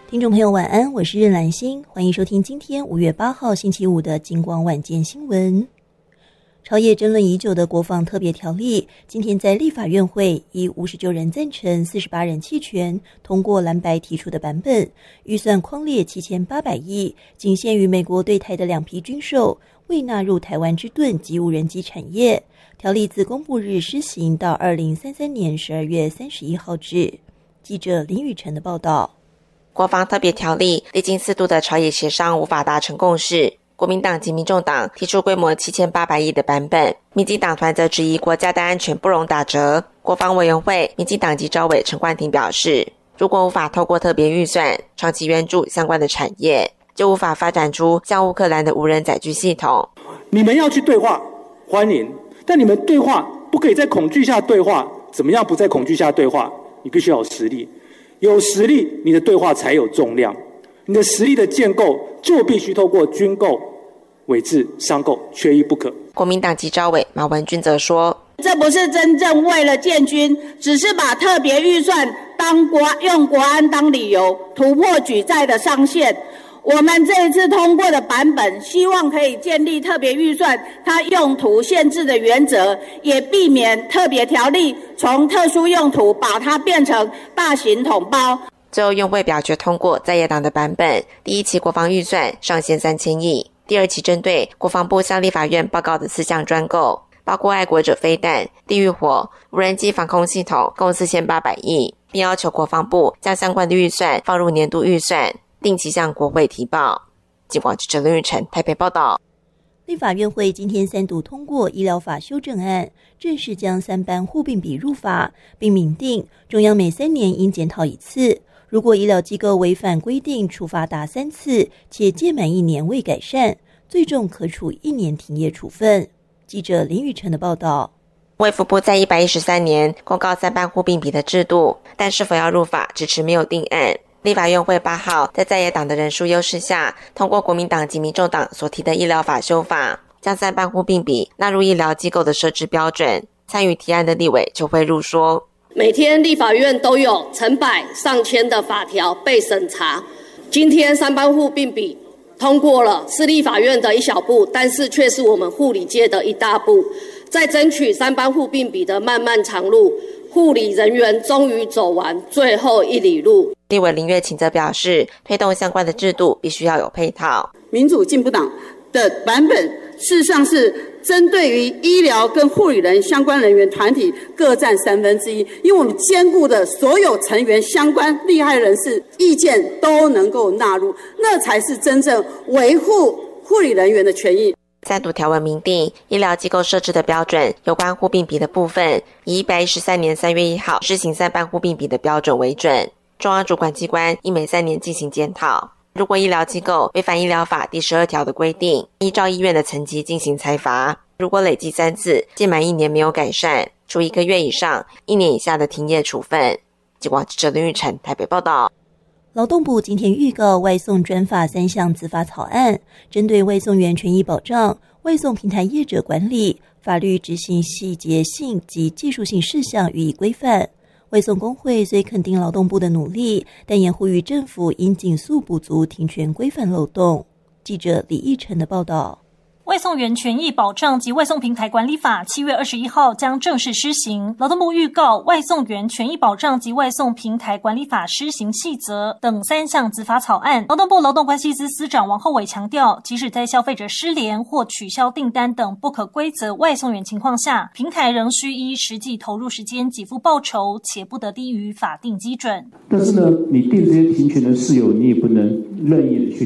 听众朋友晚安，我是任兰心，欢迎收听今天5月8号星期五的金光晚间新闻。朝野争论已久的国防特别条例，今天在立法院会以59人赞成、48人弃权通过蓝白提出的版本，预算匡列7800亿，仅限于美国对台的2批军售，未纳入台湾之盾及无人机产业。条例自公布日施行到2033年12月31号止。记者林宇晨的报道。 国防特别条例历经4度的朝野协商无法达成共识，国民党及民众党提出规模7800亿的版本，民进党团则质疑国家的安全不容打折。国防委员会民进党籍召委陈冠廷表示，如果无法透过特别预算长期援助相关的产业，就无法发展出像乌克兰的无人载具系统。 你们要去对话，欢迎，但你们对话不可以在恐惧下对话。怎么样不在恐惧下对话？你必须要有实力，有实力你的对话才有重量，你的实力的建构就必须透过军购、委制、商购，缺一不可。 国民党籍召委马文君则说， 这不是真正为了建军，只是把特别预算用国安当理由，突破举债的上限。我们这一次通过的版本，希望可以建立特别预算它用途限制的原则，也避免特别条例从特殊用途把它变成大型统包。 最后院会表决通过在野党的版本，第一期国防预算上限3000亿，第二期针对国防部向立法院报告的4项专购，包括爱国者飞弹、地狱火、无人机防空系统，共4800亿，并要求国防部将相关的预算放入年度预算，定期向国会提报。金广记者林宇晨台北报道。 立法院会今天3读通过医疗法修正案，正式将3班互并比入法，并明定中央每3年应检讨1次，如果医疗机构违反规定处罚达3次，且届满1年未改善，最重可处1年停业处分。记者林宇晨的报道。 卫福部在113年公告3班互并比的制度，但是否要入法迟迟没有定案。立法院会8号在野党的人数优势下，通过国民党及民众党所提的医疗法修法，将3班互并比纳入医疗机构的设置标准。参与提案的立委邱慧入说， 每天立法院都有成百上千的法条被审查，今天3班互并比通过了，是立法院的一小步，但是却是我们护理界的一大步。在争取3班互并比的漫漫长路，护理人员终于走完最后1里路。 立委林月琴则表示，推动相关的制度必须要有配套。 民主进步党的版本事实上是针对于医疗跟护理人相关人员团体各占1/3，因为我们兼顾的所有成员相关利害人士意见都能够纳入，那才是真正维护护理人员的权益。 3读条文明定医疗机构设置的标准，有关互并比的部分，以113年3月1号施行3班互并比的标准为准。中央主管机关应每3年进行检讨，如果医疗机构违反医疗法第12条的规定，依照医院的层级进行裁罚，如果累计3次届满1年没有改善，处1个月以上1年以下的停业处分。金广记者林玉成台北报道。 劳动部今天预告外送专法3项子法草案，针对外送员权益保障、外送平台业者管理、法律执行细节性及技术性事项予以规范。外送工会虽肯定劳动部的努力，但也呼吁政府应尽速补足停权规范漏洞。记者李义成的报道。 外送员权益保障及外送平台管理法7月21号将正式施行。劳动部预告外送员权益保障及外送平台管理法施行细则等3项子法草案。劳动部劳动关系司司长王厚伟强调，即使在消费者失联或取消订单等不可规则外送员情况下，平台仍需依实际投入时间给付报酬，且不得低于法定基准。 但是呢，你定这些停权的事由，你也不能任意的去